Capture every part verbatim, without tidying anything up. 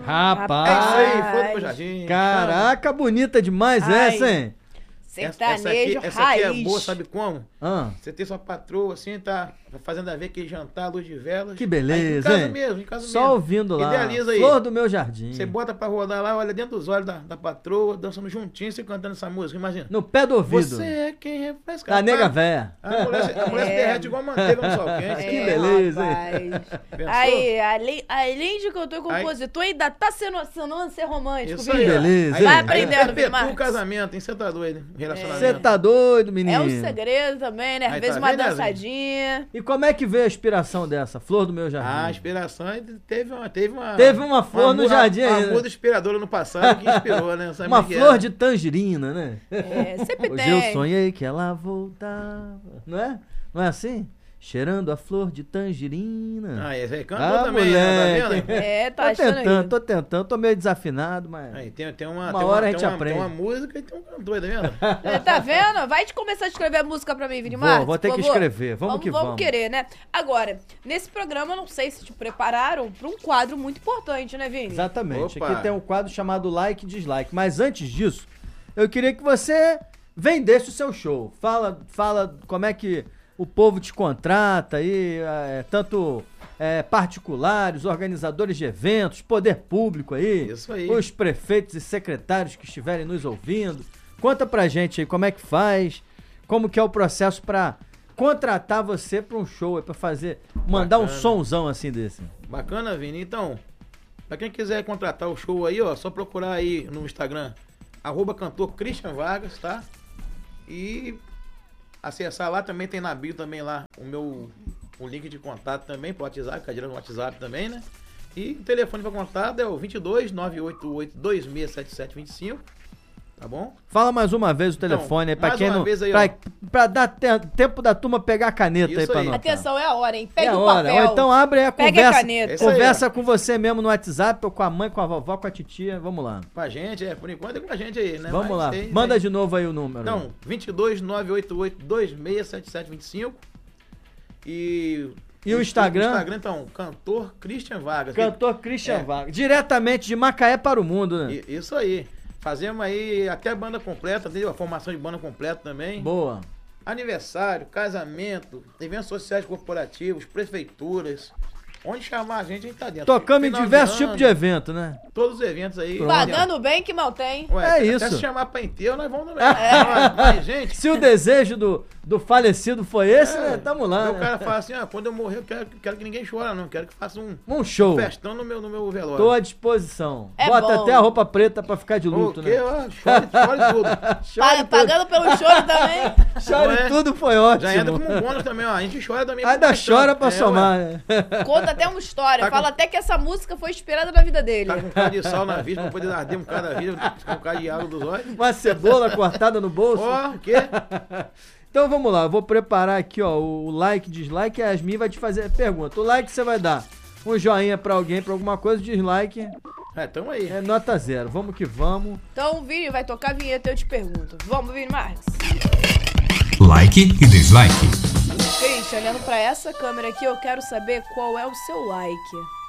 Rapaz. É isso aí, Flor do Meu Jardim. Caraca, bonita demais Ai. essa, hein? Sertanejo, essa, essa, aqui, essa aqui raiz. é boa, sabe como? Ah, Você tem sua patroa assim, tá fazendo a ver aquele jantar, luz de velas. que Aí, beleza, em casa hein? mesmo, em casa Só mesmo. ouvindo lá. Idealiza aí. Flor do Meu Jardim. Você bota pra rodar lá, olha dentro dos olhos da, da patroa, dançando juntinho, você cantando essa música, imagina. No pé do ouvido. Você é quem refresca. Da nega véia. A mulher, se- a mulher se É. derrete igual manteiga no sol quente. Que beleza, hein? rapaz. Pensou? Aí, além, além de cantor e Aí- compositor, ainda tá sendo, sendo ser romântico, Isso viu? aí, ó. beleza, Aí, hein? Vai aí aprendendo, Vini perpetua Marques. o casamento, hein? Você tá doido, relacionamento. Você tá doido, menino? É um segredo também, né? Às Aí, vezes tá uma vendo, Yasin? dançadinha. E como é que veio a inspiração dessa? Flor do Meu Jardim. Ah, a inspiração teve uma. Teve uma, Teve uma flor no muda- jardim Uma ainda. muda inspiradora no passado que inspirou, né? Sabe Uma o que flor é? de tangerina, né? É, sempre Hoje tem. eu sonhei que ela voltava. Não é? Não é assim? Cheirando a flor de tangerina. Ah, esse aí cantou Ah, também, né? Tá moleque. vendo? É, tá Tô achando tentando, aí. tô tentando. Tô meio desafinado, mas... Aí tem, tem uma, Uma tem hora uma, a gente tem uma, aprende. Tem uma música e tem um cantor, tá vendo? É, tá vendo? Vai te começar a escrever música pra mim, Vini Vou, Marques, vou ter por que favor. escrever. Vamos que vamos. Vamos querer, né? Agora, nesse programa, eu não sei se te prepararam pra um quadro muito importante, né, Vini? Exatamente. Opa. Aqui tem um quadro chamado Like e Dislike. Mas antes disso, eu queria que você vendesse o seu show. Fala, fala como é que o povo te contrata aí, é, tanto é, particulares, organizadores de eventos, poder público aí, Isso aí. os prefeitos e secretários que estiverem nos ouvindo. Conta pra gente aí como é que faz, como que é o processo pra contratar você pra um show, pra fazer, mandar um Bacana. sonzão assim desse. Bacana, Vini. Então, pra quem quiser contratar o show aí, ó, só procurar aí no Instagram, arroba cantor Christian Vargas, tá? E acessar lá, também tem na bio também lá o meu o link de contato também pro WhatsApp, cadeira no WhatsApp também, né? E o telefone para contato é o vinte e dois, nove oito oito, dois seis sete sete dois cinco, tá bom? Fala mais uma vez o telefone aí, pra mais quem uma não. vez aí, pra, ó. pra dar te- tempo da turma pegar a caneta Isso aí pra aí. nós. Atenção, é a hora, hein? É Pega a o hora. papel. Ou então abre aí a Pega a conversa. caneta. Isso aí, Conversa com você mesmo no WhatsApp, ou com a mãe, com a vovó, com a titia. Vamos lá. Com a gente, é, por enquanto é com a gente aí, né? Vamos Mas lá. tem- Manda tem- de novo aí o número. Então, vinte e dois, nove oito oito, dois seis sete sete dois cinco. E E o Instagram? O Instagram, então, cantor Christian Vargas. Cantor Christian É. Vargas. Diretamente de Macaé para o mundo, né? I- Isso aí. Fazemos aí até a banda completa, entendeu? A formação de banda completa também. Boa. Aniversário, casamento, eventos sociais corporativos, prefeituras. Onde chamar a gente, a gente tá dentro. Tocamos em Final de diversos ano, tipos de evento, né? Todos os eventos aí. Pronto. Pagando bem que mal tem. Ué, É até isso. se chamar pra inteiro, nós vamos também. Mas, mas, gente, Se o desejo do, do falecido foi esse, né? Tamo lá. o né? cara fala assim, ó, quando eu morrer, eu quero, quero que ninguém chore, não. Quero que faça um Um show. festão no meu, no meu velório. Tô à disposição. É Bota bom. até a roupa preta pra ficar de O luto, quê? né? Ó, chore, chore tudo. Chore Pa- tudo. Pagando pelo choro também. Chore Não é? tudo foi ótimo. Já entra como um bônus também, ó. A gente chora também. Ainda pro chora pra é, somar, ué. né? Conta até uma história. Tá com- Fala até que essa música foi inspirada na vida dele. Tá com um cara de sal na vista pra poder arder um cara da vida, com um cara de água dos olhos. Uma cebola cortada no bolso. Ó, o quê? Então vamos lá, eu vou preparar aqui, ó, o like, dislike, e a Yasmin vai te fazer a pergunta. O like você vai dar um joinha pra alguém, pra alguma coisa, dislike É, tamo aí. é nota zero. Vamos que vamos. Então o Vini vai tocar a vinheta e eu te pergunto. Vamos, Vini Marques? Like e dislike. Christian, olhando pra essa câmera aqui, eu quero saber qual é o seu like.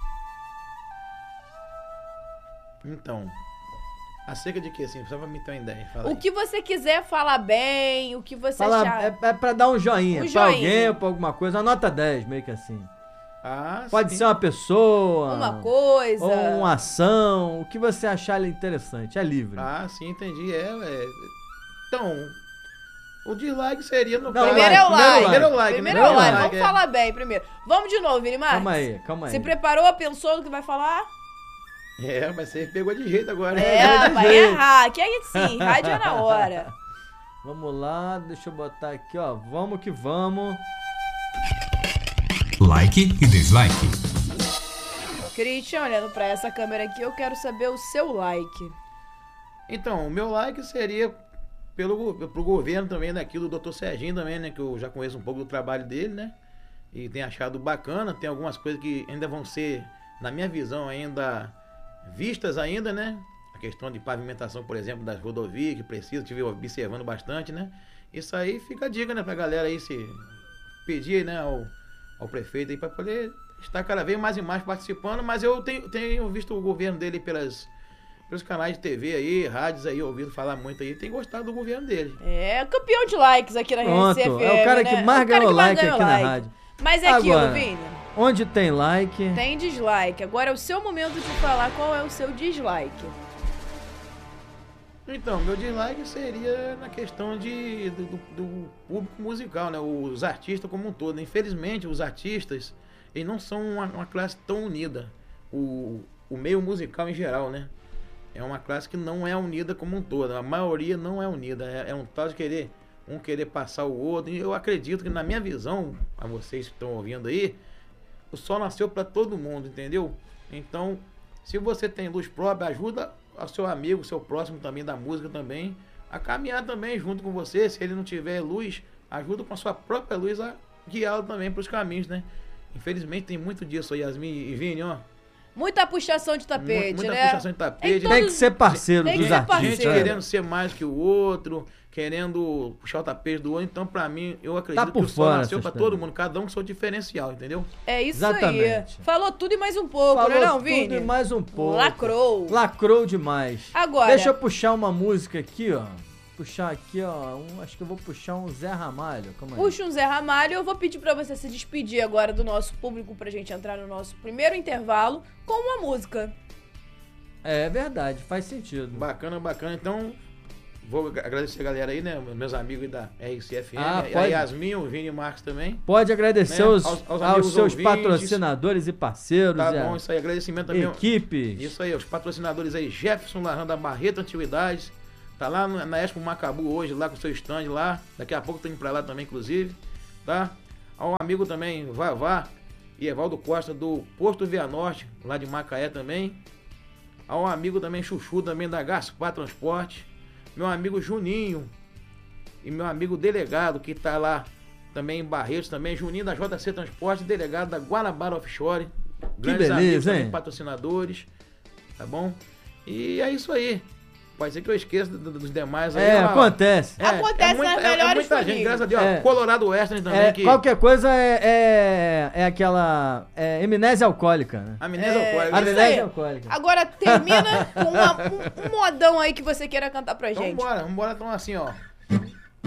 Então, acerca de que, assim? Só pra me ter uma ideia. Fala O aí. que você quiser falar bem, o que você Fala, achar. é, é pra dar um joinha, Um pra joinha. alguém ou pra alguma coisa, uma nota dez, meio que assim. Ah, Pode sim. ser uma pessoa, Uma coisa. ou uma ação, o que você achar interessante, é livre. Ah, sim, entendi. É, é. Então, o dislike seria no Não, Primeiro like, é o like. Primeiro é o like, Primeiro né? é o like. Primeiro Vamos é. falar bem primeiro. Vamos de novo, Vini Marques. Calma aí, calma aí. Se preparou, pensou no que vai falar? É, mas você pegou de jeito agora. É, de vai jeito. errar. Aqui é assim, rádio é na hora. Vamos lá, deixa eu botar aqui, ó. Vamos que vamos. Like e dislike. Christian, olhando pra essa câmera aqui, eu quero saber o seu like. Então, o meu like seria pelo, pro governo também, daqui do doutor Serginho também, né? Que eu já conheço um pouco do trabalho dele, né? E tenho achado bacana. Tem algumas coisas que ainda vão ser, na minha visão, ainda vistas ainda, né? A questão de pavimentação, por exemplo, das rodovias que precisa, estive observando bastante, né? Isso aí fica a dica, né? Pra galera aí se pedir, né? Ao, ao prefeito aí pra poder está cada vez mais e mais participando, mas eu tenho, tenho visto o governo dele pelas, pelos canais de T V aí, rádios aí, ouvido falar muito aí, tem gostado do governo dele. É, campeão de likes aqui na Pronto, R C F M, é o cara né? que mais É o cara ganhou que mais like ganhou aqui na like. rádio. Mas é aquilo, Agora, Vini. onde tem like... Tem dislike. Agora é o seu momento de falar qual é o seu dislike. Então, meu dislike seria na questão de, do, do- do público musical, né? Os artistas como um todo. Infelizmente, os artistas, eles não são uma, uma classe tão unida. O, o meio musical em geral, né? É uma classe que não é unida como um todo. A maioria não é unida. É, é um tal de querer, um querer passar o outro. E eu acredito que, na minha visão, a vocês que estão ouvindo aí, o sol nasceu para todo mundo, entendeu? Então, se você tem luz própria, ajuda ao seu amigo, seu próximo também da música também, a caminhar também junto com você. Se ele não tiver luz, ajuda com a sua própria luz a guiá-lo também para os caminhos, né? Infelizmente tem muito disso aí, Yasmin e Vini, ó. Muita puxação de tapete, Mu- muita né? puxação de tapete. Em Tem que ser parceiro Tem que dos ser artistas. Gente parceiro. né? querendo ser mais que o outro, querendo puxar o tapete do outro. Então, pra mim, eu acredito Tá por que o sol fora nasceu essas pra coisas. todo mundo, cada um com seu diferencial, entendeu? É isso Exatamente. aí. Falou tudo e mais um pouco, Falou né não, tudo Vini? e mais um pouco. Lacrou. Lacrou demais. Agora- Deixa eu puxar uma música aqui, ó. Puxar aqui, ó. Um, acho que eu vou puxar um Zé Ramalho. Calma aí. Puxa um Zé Ramalho, eu vou pedir pra você se despedir agora do nosso público pra gente entrar no nosso primeiro intervalo com uma música. É verdade, faz sentido. Bacana, bacana. Então, vou ag- agradecer a galera aí, né? Meus amigos aí da R C F M. Ah, a pode. Yasmin, o Vini e o Marcos também. Pode agradecer Né? aos, Aos- aos aos amigos seus ouvintes. patrocinadores e parceiros, Tá é, bom, isso aí. Agradecimento também. ao- equipes. Isso aí, os patrocinadores aí, Jefferson Larran da Barreto Antiguidades. Tá lá na na Expo Macabu hoje, lá com o seu stand lá. Daqui a pouco tô indo pra lá também, inclusive. Tá? Ao amigo também, Vavá e Evaldo Costa do Posto Via Norte, lá de Macaé também. Ao amigo também Chuchu, também da Gaspar Transporte. Meu amigo Juninho e meu amigo Delegado, que tá lá também em Barretos também. Juninho da J C Transporte, delegado da Guanabara Offshore. Grandes beleza, amigos também, hein? patrocinadores. Tá bom? E é isso aí. Pode ser que eu esqueça do- do- dos demais aí. É, ó. acontece. Acontece muita, nas é, é melhores muita gente, famílias. graças a Deus. É. Colorado Western também, É, que qualquer coisa é, é, é aquela é, amnésia alcoólica, né? amnésia É, alcoólica. isso aí. Amnésia alcoólica. Agora termina com uma- um, um modão aí que você queira cantar pra Então gente. vambora, vambora então assim, ó.